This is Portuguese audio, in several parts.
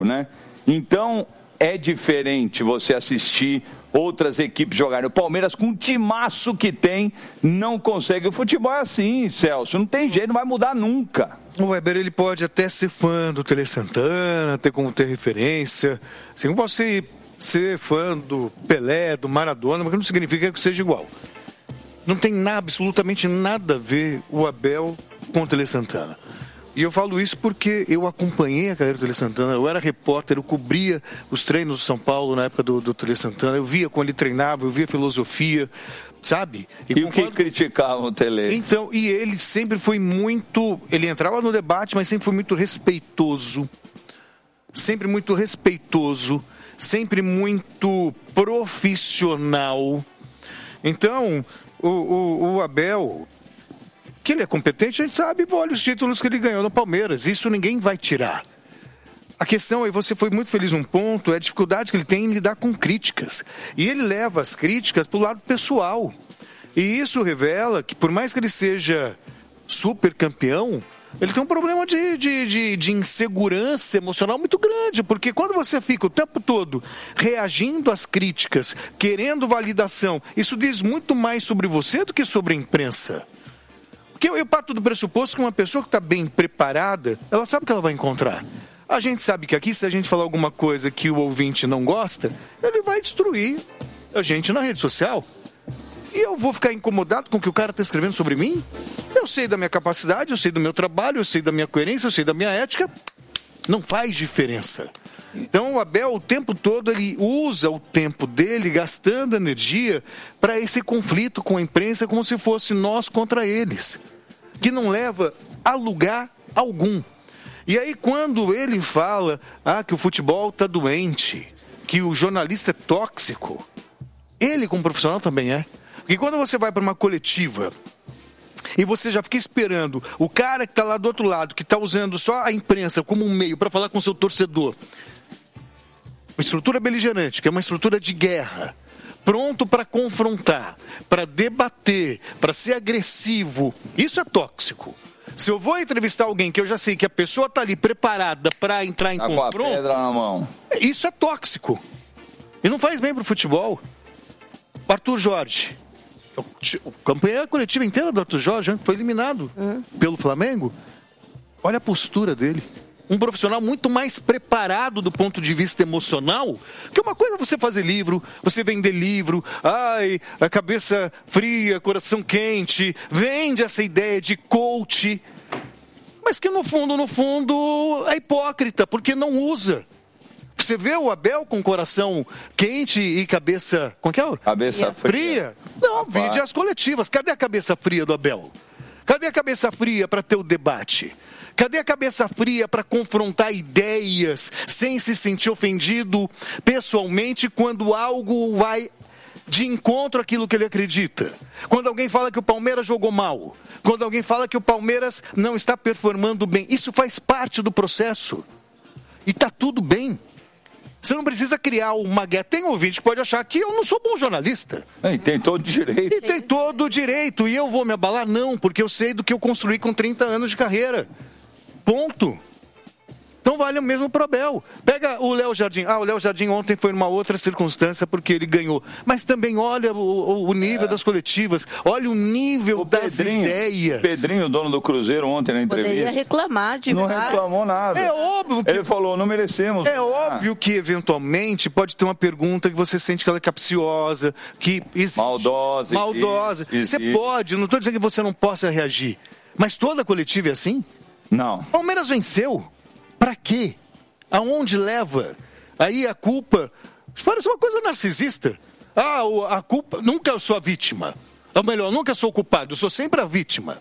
né? Então, é diferente você assistir outras equipes jogarem. O Palmeiras, com o timaço que tem, não consegue. O futebol é assim, Celso, não tem jeito, não vai mudar nunca. O Weber, ele pode até ser fã do Tele Santana, ter como ter referência. Assim, como pode ser fã do Pelé, do Maradona, mas não significa que seja igual. Não tem absolutamente nada a ver o Abel com o Tele Santana. E eu falo isso porque eu acompanhei a carreira do Tele Santana, eu era repórter, eu cobria os treinos do São Paulo na época do Tele Santana, eu via quando ele treinava, eu via filosofia, sabe? E o que criticavam o Tele? Então, e ele sempre foi muito, ele entrava no debate, mas sempre foi muito respeitoso, sempre muito profissional. Então, o Abel, que ele é competente, a gente sabe, olha os títulos que ele ganhou no Palmeiras. Isso ninguém vai tirar. A questão, e você foi muito feliz num ponto, é a dificuldade que ele tem em lidar com críticas. E ele leva as críticas para o lado pessoal. E isso revela que, por mais que ele seja super campeão, ele tem um problema de insegurança emocional muito grande, porque quando você fica o tempo todo reagindo às críticas, querendo validação, isso diz muito mais sobre você do que sobre a imprensa. Porque eu parto do pressuposto que uma pessoa que está bem preparada, ela sabe o que ela vai encontrar. A gente sabe que aqui, se a gente falar alguma coisa que o ouvinte não gosta, ele vai destruir a gente na rede social. E eu vou ficar incomodado com o que o cara está escrevendo sobre mim? Eu sei da minha capacidade, eu sei do meu trabalho, eu sei da minha coerência, eu sei da minha ética. Não faz diferença. Então o Abel, o tempo todo, ele usa o tempo dele, gastando energia, para esse conflito com a imprensa, como se fosse nós contra eles, que não leva a lugar algum. E aí quando ele fala que o futebol está doente, que o jornalista é tóxico, ele como profissional também é. Porque quando você vai para uma coletiva e você já fica esperando o cara que está lá do outro lado, que está usando só a imprensa como um meio para falar com o seu torcedor, uma estrutura beligerante, que é uma estrutura de guerra, pronto para confrontar, para debater, para ser agressivo, isso é tóxico. Se eu vou entrevistar alguém que eu já sei que a pessoa está ali preparada para entrar em confronto, com a pedra na mão, isso é tóxico. E não faz bem para o futebol. Arthur Jorge, o campanha coletiva inteira do Arthur Jorge foi eliminado pelo Flamengo. Olha a postura dele. Um profissional muito mais preparado do ponto de vista emocional, que uma coisa é você fazer livro, você vender livro, a cabeça fria, coração quente, vende essa ideia de coach, mas que no fundo é hipócrita, porque não usa. Você vê o Abel com coração quente e cabeça... Como que é? Cabeça fria. Não, vide as coletivas. Cadê a cabeça fria do Abel? Cadê a cabeça fria para ter o debate? Cadê a cabeça fria para confrontar ideias sem se sentir ofendido pessoalmente quando algo vai de encontro àquilo que ele acredita? Quando alguém fala que o Palmeiras jogou mal, quando alguém fala que o Palmeiras não está performando bem, isso faz parte do processo. E está tudo bem. Você não precisa criar uma guerra. Tem ouvinte que pode achar que eu não sou bom jornalista. E tem todo direito. E tem todo direito. E eu vou me abalar? Não, porque eu sei do que eu construí com 30 anos de carreira. Ponto. Então vale o mesmo pro Abel. Pega o Léo Jardim. O Léo Jardim ontem foi numa outra circunstância porque ele ganhou. Mas também olha o nível das coletivas. Olha o nível das ideias. Pedrinho, dono do Cruzeiro, ontem na entrevista. Poderia reclamar de Não reclamou nada. É óbvio que... Ele falou, não merecemos. É óbvio que, eventualmente, pode ter uma pergunta que você sente que ela é capciosa, que existe. Maldosa. Você pode, não estou dizendo que você não possa reagir. Mas toda coletiva é assim? Não. Palmeiras venceu. Pra quê? Aonde leva? Aí a culpa... Parece uma coisa narcisista. A culpa... Nunca eu sou a vítima. Ou melhor, nunca sou o culpado. Eu sou sempre a vítima.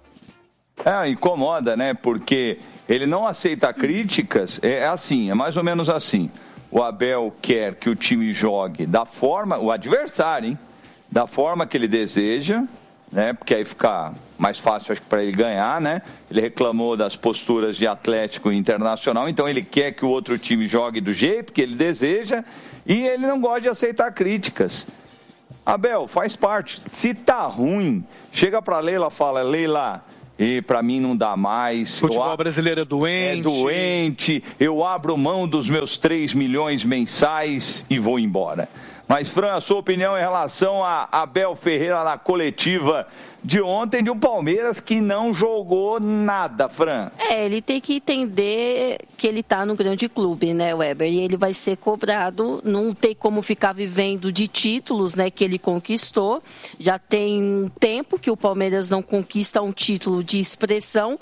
Incomoda, né? Porque ele não aceita críticas. É assim, é mais ou menos assim. O Abel quer que o time jogue da forma... O adversário, hein? Da forma que ele deseja... Né? Porque aí fica mais fácil, acho que, para ele ganhar, né? Ele reclamou das posturas de Atlético e Internacional, então ele quer que o outro time jogue do jeito que ele deseja e ele não gosta de aceitar críticas. Abel, faz parte. Se tá ruim, chega para Leila e fala, Leila, e para mim não dá mais. Futebol brasileiro é doente. É doente, eu abro mão dos meus 3 milhões mensais e vou embora. Mas, Fran, a sua opinião em relação a Abel Ferreira na coletiva de ontem de um Palmeiras que não jogou nada, Fran? Ele tem que entender que ele está no grande clube, né, Weber? E ele vai ser cobrado, não tem como ficar vivendo de títulos, né, que ele conquistou. Já tem um tempo que o Palmeiras não conquista um título de expressão,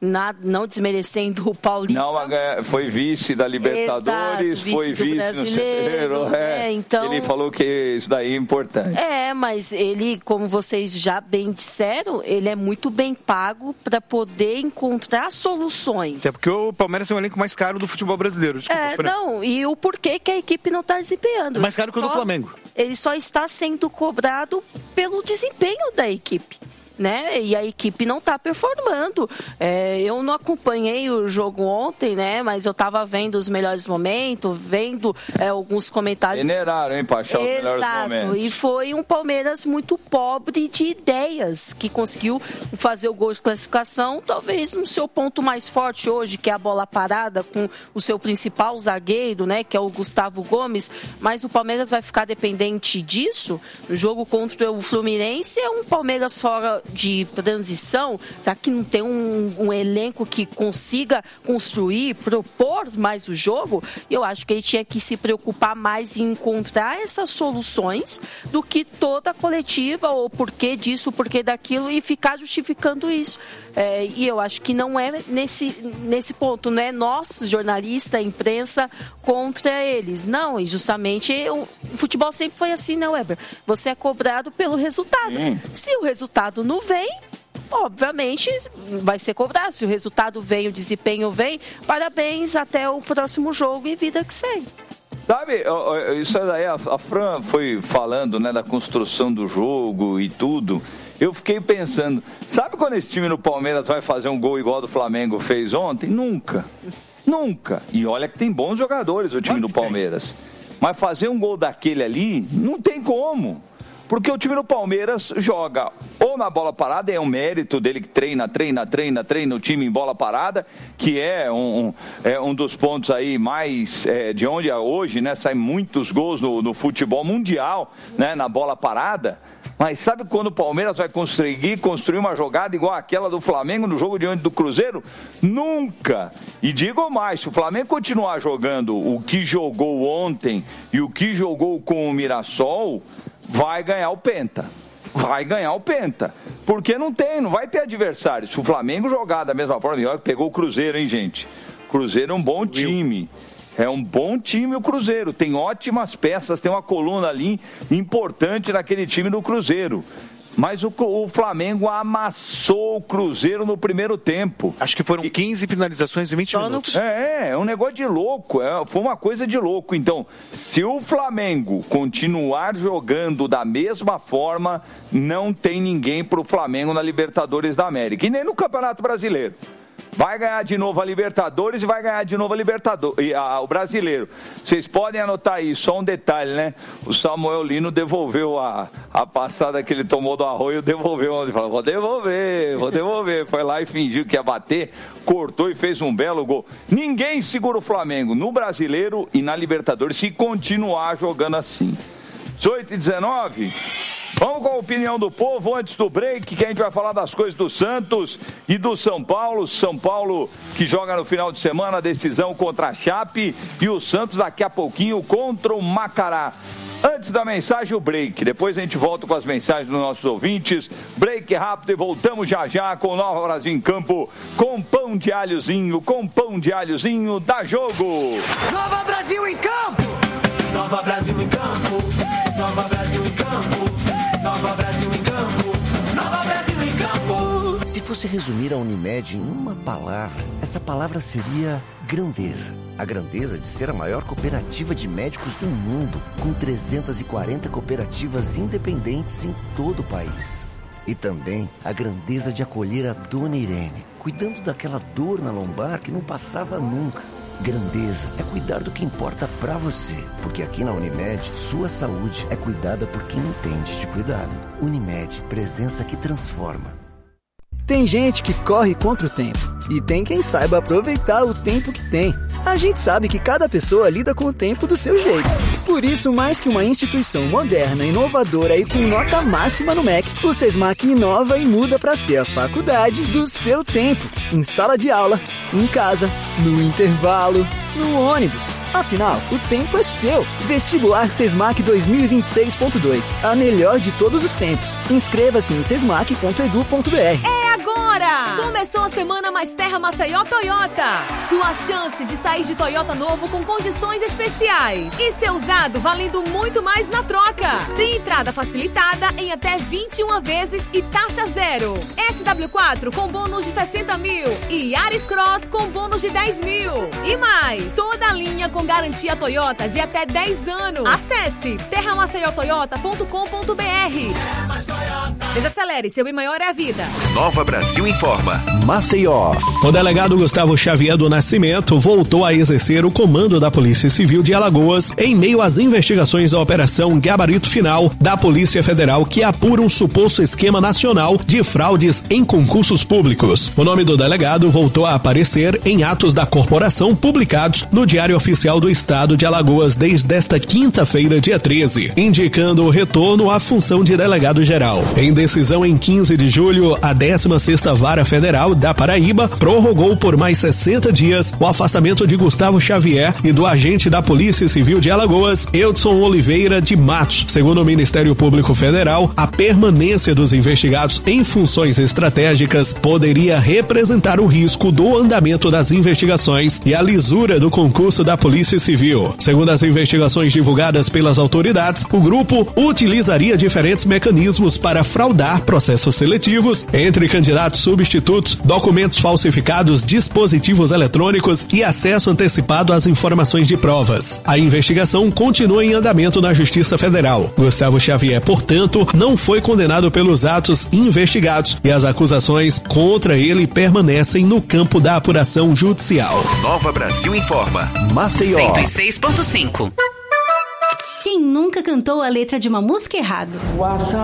não desmerecendo o Paulista. Não, foi vice da Libertadores, exato, foi vice no Cruzeiro. Então, ele falou que isso daí é importante. Mas ele, como vocês já bem disseram, ele é muito bem pago para poder encontrar soluções. É porque o Palmeiras é o elenco mais caro do futebol brasileiro. Desculpa, e o porquê que a equipe não está desempenhando. Mais caro que o do Flamengo. Ele só está sendo cobrado pelo desempenho da equipe, né? E a equipe não está performando. Eu não acompanhei o jogo ontem, né? Mas eu estava vendo os melhores momentos, vendo alguns comentários. Generaram, hein, Paixão, os melhores momentos. E foi um Palmeiras muito pobre de ideias, que conseguiu fazer o gol de classificação, talvez no seu ponto mais forte hoje, que é a bola parada, com o seu principal zagueiro, né? Que é o Gustavo Gomes. Mas o Palmeiras vai ficar dependente disso? No jogo contra o Fluminense, é um Palmeiras fora de transição, será que não tem um elenco que consiga construir, propor mais o jogo? Eu acho que ele tinha que se preocupar mais em encontrar essas soluções do que toda a coletiva, ou porquê disso, porquê daquilo, e ficar justificando isso. E eu acho que não é nesse ponto, não é nós, jornalista, imprensa, contra eles. Não, e justamente o futebol sempre foi assim, né, Weber? Você é cobrado pelo resultado. Se o resultado não vem, obviamente vai ser cobrado. Se o resultado vem, o desempenho vem, parabéns, até o próximo jogo e vida que segue. Sabe, isso daí, a Fran foi falando, né, da construção do jogo e tudo. Eu fiquei pensando, sabe quando esse time do Palmeiras vai fazer um gol igual do Flamengo fez ontem? Nunca. E olha que tem bons jogadores o time do Palmeiras. Mas fazer um gol daquele ali, não tem como. Porque o time do Palmeiras joga ou na bola parada, é um mérito dele que treina o time em bola parada, que é um dos pontos aí mais de onde hoje, né, saem muitos gols no futebol mundial, né, na bola parada. Mas sabe quando o Palmeiras vai conseguir construir uma jogada igual aquela do Flamengo no jogo diante do Cruzeiro? Nunca! E digo mais, se o Flamengo continuar jogando o que jogou ontem e o que jogou com o Mirassol, vai ganhar o Penta. Porque não vai ter adversário. Se o Flamengo jogar da mesma forma, olha que pegou o Cruzeiro, hein, gente? Cruzeiro é um bom time. É um bom time o Cruzeiro, tem ótimas peças, tem uma coluna ali importante naquele time do Cruzeiro. Mas o Flamengo amassou o Cruzeiro no primeiro tempo. Acho que foram 15 finalizações em 20 minutos. É um negócio de louco, foi uma coisa de louco. Então, se o Flamengo continuar jogando da mesma forma, não tem ninguém para o Flamengo na Libertadores da América. E nem no Campeonato Brasileiro. Vai ganhar de novo a Libertadores e vai ganhar de novo o Brasileiro. Vocês podem anotar aí, só um detalhe, né? O Samuel Lino devolveu a passada que ele tomou do Arroio, devolveu. Ele falou, vou devolver. Foi lá e fingiu que ia bater, cortou e fez um belo gol. Ninguém segura o Flamengo no Brasileiro e na Libertadores se continuar jogando assim. 18h19... Vamos com a opinião do povo antes do break, que a gente vai falar das coisas do Santos e do São Paulo. São Paulo que joga no final de semana a decisão contra a Chape e o Santos daqui a pouquinho contra o Macará. Antes da mensagem, o break. Depois a gente volta com as mensagens dos nossos ouvintes. Break rápido e voltamos já com o Nova Brasil em campo, com pão de alhozinho, dá jogo. Nova Brasil em campo! Nova Brasil em campo! Nova Brasil em campo! Nova Brasil em campo, Nova Brasil em campo. Se fosse resumir a Unimed em uma palavra, essa palavra seria grandeza. A grandeza de ser a maior cooperativa de médicos do mundo, com 340 cooperativas independentes em todo o país. E também a grandeza de acolher a Dona Irene, cuidando daquela dor na lombar que não passava nunca. Grandeza é cuidar do que importa pra você, porque aqui na Unimed, sua saúde é cuidada por quem entende de cuidado. Unimed, presença que transforma. Tem gente que corre contra o tempo e tem quem saiba aproveitar o tempo que tem. A gente sabe que cada pessoa lida com o tempo do seu jeito. Por isso, mais que uma instituição moderna, inovadora e com nota máxima no MEC, o Sesmac inova e muda para ser a faculdade do seu tempo. Em sala de aula, em casa, no intervalo, no ônibus. Afinal, o tempo é seu. Vestibular Sesmac 2026.2. A melhor de todos os tempos. Inscreva-se em sesmac.edu.br. É agora! Começou a semana Mais Terra Maceió Toyota. Sua chance de sair de Toyota novo com condições especiais. E ser usado valendo muito mais na troca. Tem entrada facilitada em até 21 vezes e taxa zero. SW4 com bônus de 60 mil e Yaris Cross com bônus de 10 mil. E mais, toda a linha com garantia Toyota de até 10 anos. Acesse terramaceiotoyota.com.br. Desacelere, seu bem maior é a vida. Nova Brasil Informa. Maceió. O delegado Gustavo Xavier do Nascimento voltou a exercer o comando da Polícia Civil de Alagoas em meio às investigações da Operação Gabarito Final da Polícia Federal, que apura um suposto esquema nacional de fraudes em concursos públicos. O nome do delegado voltou a aparecer em atos da corporação publicados no Diário Oficial do Estado de Alagoas desde esta quinta-feira, dia 13, indicando o retorno à função de delegado-geral. Em decisão em 15 de julho, a 16ª Vara Federal da Paraíba prorrogou por mais 60 dias o afastamento de Gustavo Xavier e do agente da Polícia Civil de Alagoas, Eudson Oliveira de Matos. Segundo o Ministério Público Federal, a permanência dos investigados em funções estratégicas poderia representar o risco do andamento das investigações e a lisura do concurso da Polícia Civil. Segundo as investigações divulgadas pelas autoridades, o grupo utilizaria diferentes mecanismos para fraudar processos seletivos entre candidatos substitutos, documentos falsificados, dispositivos eletrônicos e acesso antecipado às informações de provas. A investigação continua em andamento na Justiça Federal. Gustavo Xavier, portanto, não foi condenado pelos atos investigados e as acusações contra ele permanecem no campo da apuração judicial. Nova Brasil Informa. Maceió. 106.5. Quem nunca cantou a letra de uma música errado?